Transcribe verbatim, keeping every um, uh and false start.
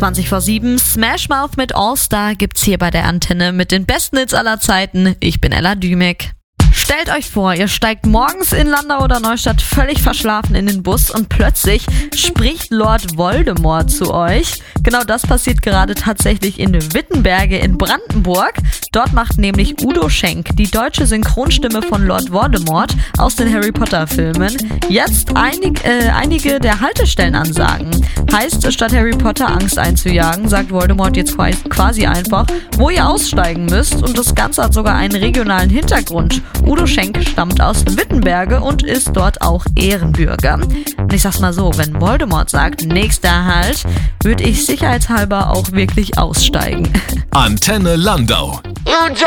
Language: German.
zwanzig vor sieben, Smash Mouth mit All Star gibt's hier bei der Antenne mit den besten Hits aller Zeiten. Ich bin Ella Dümek. Stellt euch vor, ihr steigt morgens in Landau oder Neustadt völlig verschlafen in den Bus und plötzlich spricht Lord Voldemort zu euch. Genau das passiert gerade tatsächlich in Wittenberge in Brandenburg. Dort macht nämlich Udo Schenk die deutsche Synchronstimme von Lord Voldemort aus den Harry Potter Filmen jetzt einig, äh, einige der Haltestellenansagen. Heißt, statt Harry Potter Angst einzujagen, sagt Voldemort jetzt quasi einfach, wo ihr aussteigen müsst, und das Ganze hat sogar einen regionalen Hintergrund. Udo Schenk stammt aus Wittenberge und ist dort auch Ehrenbürger. Und ich sag's mal so, wenn Voldemort sagt, nächster Halt, würde ich sicherheitshalber auch wirklich aussteigen. Antenne Landau.